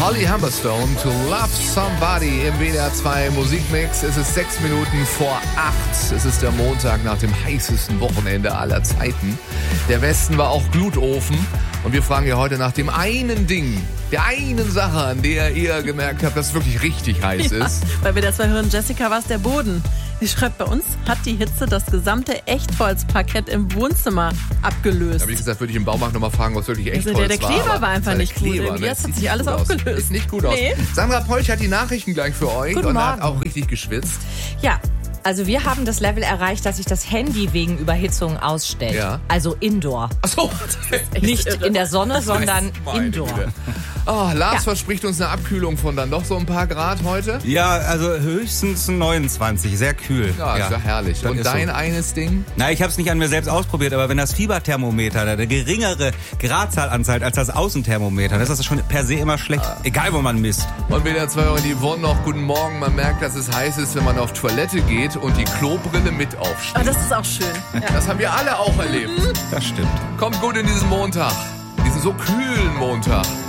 Ollie Humberstone, To Love Somebody im WDR 2 Musikmix. Es ist 6 Minuten vor 8. Es ist der Montag nach dem heißesten Wochenende aller Zeiten. Der Westen war auch Glutofen. Und wir fragen ja heute nach dem einen Ding, der einen Sache, an der ihr gemerkt habt, dass es wirklich richtig heiß ist. Weil wir das mal hören, Jessica, war es der Boden. Sie schreibt, bei uns hat die Hitze das gesamte Echtholzparkett im Wohnzimmer abgelöst. Aber wie gesagt, würde ich im Baumarkt nochmal fragen, was wirklich Echtholz Also der Kleber war war einfach nicht Kleber, gut. ne? Jetzt hat sich alles aufgelöst. Sieht nicht gut aus. Nee. Sandra Polch hat die Nachrichten gleich für euch Guten und hat Morgen. auch richtig geschwitzt. Ja, also wir haben das Level erreicht, dass sich das Handy wegen Überhitzung ausstellt. Ja. Also Indoor. Achso. Nicht in der Sonne, sondern Meine Indoor. Güte. Oh, Lars Ja. verspricht uns eine Abkühlung von dann doch so ein paar Grad heute. Ja, also höchstens 29, sehr kühl. Ja, ist ja herrlich. das Und ist dein so. eines Ding? Na, ich habe es nicht an mir selbst ausprobiert, aber wenn das Fieberthermometer eine geringere Gradzahl anzeigt als das Außenthermometer, das ist schon per se immer schlecht, egal wo man misst. Und wieder 2 Euro die Yvonne noch. Guten Morgen. Man merkt, dass es heiß ist, wenn man auf Toilette geht und die Klobrille mit aufsteht. Aber das ist auch schön. Ja. Das haben wir alle auch erlebt. Das stimmt. Kommt gut in diesen Montag. Diesen so kühlen Montag.